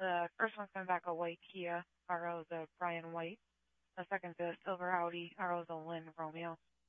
The first one's coming back a white Kia. RO is a Brian White. The second's a silver Audi. RO is a Lynn Romeo.